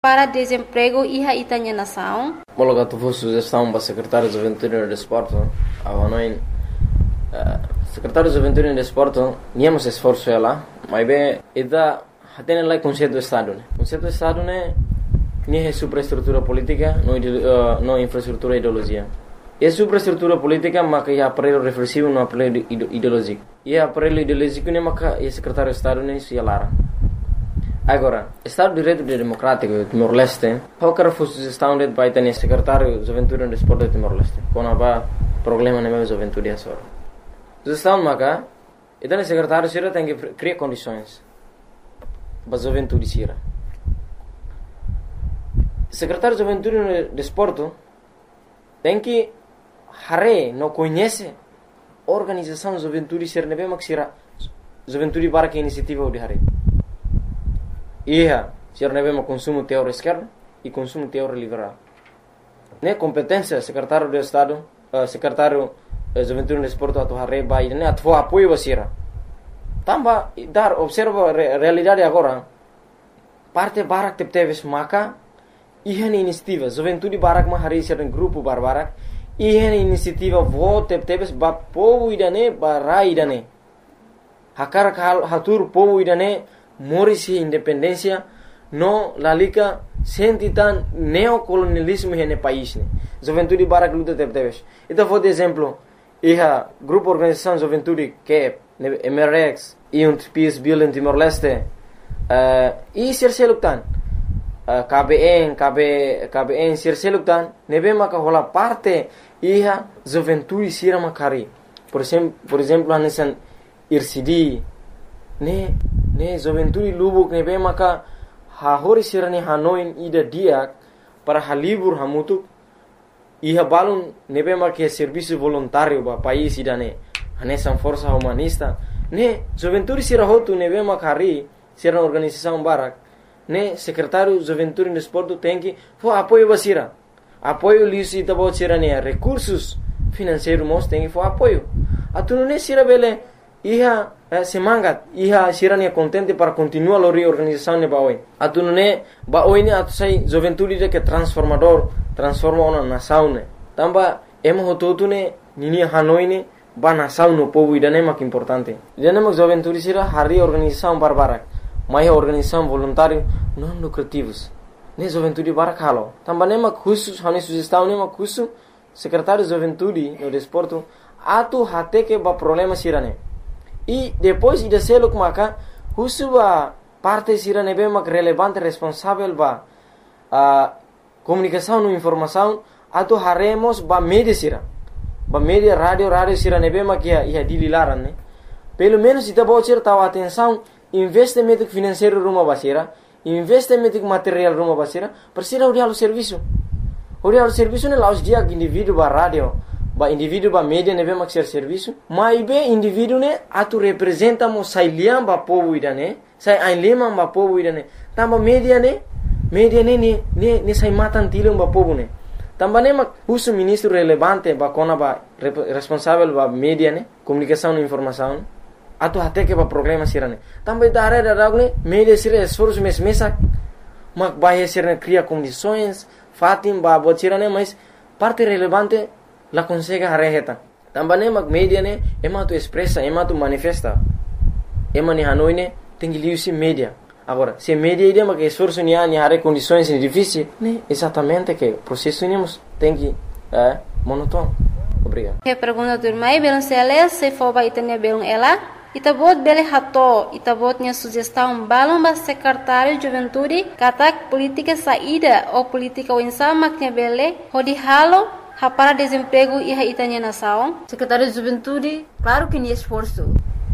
para desemprego e a Itanha Nação. Mologa tu fosse sugestão para secretário de Juventude e Desporto, secretário de Juventude e Desporto, tínhamos esforço lá, mas bem, ida tem lá conceito do Estado, né? Conceito do Estado né, é superestrutura política, não infraestrutura ideologia. E superestrutura política, mas que é aparelho reflexivo, não aparelho ideológico. E aparelho ideológico né, mas que é secretário de Estado né, se alara. Agora, Estado de Direito Democrático Timor-Leste, qualquer sugestão de vai ter secretário de Juventude e Desporto de Timor-Leste, quando há problema na minha juventude é só. Sugestão maca, então o secretário Sira tem que criar condições para a juventude Sira. Secretário de Juventude e Desporto tem que não conhece a organização de juventude Sira, não é mesmo que Sira juventude para que iniciativa de Hare. Se nós consumo teórico esquerdo e consumo teórico liberal. Ne competência secretário do Estado, secretário de Juventude e Desporto atu hareba e ne atu apoio basira. Tamba dar observa a realidade agora. Parte barak tepteves maka ihan iniciativa Juventude barak mahari ser grupo barbarak ihan iniciativa vote tepteves ba povo idane ba idane. Hakar hatur povo idane morisi independência no lalika sentitan neocolonialismo no país ne juventude barak luta tebes então vou de exemplo grupo organização juventude que MRX e peace building Timor-Leste e serseluktan KBN serseluktan nebe maka hola parte juventude sira makari por exemplo hanesan IRCD ne juventude lubuk ne be maka hori sirani hanoin ida diak para halibur hamutuk iha balun ne be maka serviço voluntário ba país idane hanesan força humanista ne juventude sira hotu ne be maka hari sira organização barak ne secretário juventude e desporto tem que for apoio basira apoio liso ita bo sirani recursos financeiros mos tem que for apoio atunu ne sira bele iha semangat iha sirania contente para continuar a reorganização ne baoi atunu ne baoi ne atu sai juventude de que transforma uma nação ne tamba emo hototu ne nini hanoi ne ba nação no povo idane mak importante idane mak juventude sira hari organização barbarak mai organização voluntário não lucrativos ne juventude barak halo tamba ne mak khusus hani sugestão ne mak khusus secretário de juventude no desporto atu hate que ba problema sirane e depois de ser o maka husuba parte sira nebe mak relevante responsável ba comunicação e informação atu haremos ba media sira ba media radio sira nebe mak ia dililaran ne pelo menos ita bo sira tawa atenção investimento financeiro rumah basira investimento material rumah basira persira urial serviço ne laus dia indivíduo ba radio ba indivíduo ba media nebe mak ser serviço mas be indivíduo ne atu representa mo sai liam ba povo idane sai ainlema ba povo idane tamba media ne sai matan tilung ba povo ne tamba ne mak husu ministro relevante ba kona ba responsável ba media ne comunicação e informação atu hate que ba problema sirane tamba idare ne media sira esforço mesa mak ba sirane cria condições fatim ba botirane mas parte relevante la consegue hareheta também mak media ne ema tu expressa ema tu manifesta ema ni hanoi ne tem que liusi media agora se media ide mak esforço ni hare condições difíceis ne exatamente que processo nemos tem que monótono obrigado que pergunta do mai belancele se for ba itania belum ela itabot bele hato itabot nya sugestão balão ba secretário de juventude katak política saída ou política winsa maknya bele hodi halo para desemprego e a Itanha Nação. Secretário de Juventude, claro que nem esforço,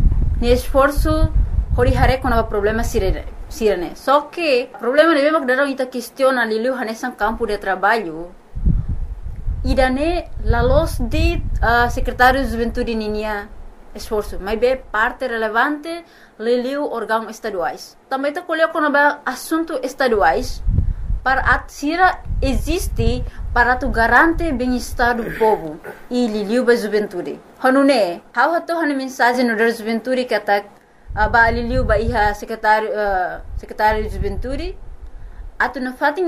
hori hare com o problema sirene. Só que o problema de mesmo que daram ita questiona liu hanesan campo de trabalho. Idane la los de secretário de Juventude ninia esforço, mas be parte relevante liu órgãos estaduais. Também tá colheu com o assunto estaduais para a sira existe para tu garante bem-estar do povo e liliu ba juventude. Hanune, how hato hanu mensagem no da juventude kata ba liliu ba iha secretário de juventude atu na fatin